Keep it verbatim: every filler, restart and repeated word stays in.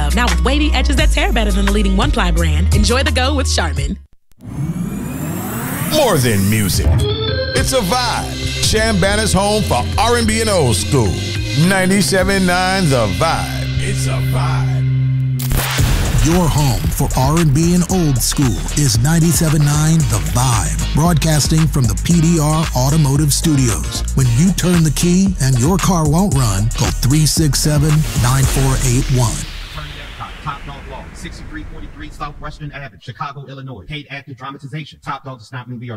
love. Now with wavy edges that tear better than the leading one-ply brand, enjoy the go with Charmin. More than music, it's a vibe. Chambana's home for R and B and old school. ninety-seven point nine The Vibe. It's a vibe. Your home for R and B and old school is ninety-seven point nine The Vibe, broadcasting from the P D R Automotive Studios. When you turn the key and your car won't run, call three six seven, nine four eight one. Top Dog Law, sixty-three forty-three Southwestern Avenue, Chicago, Illinois. Paid active dramatization. Top Dog does not mean we are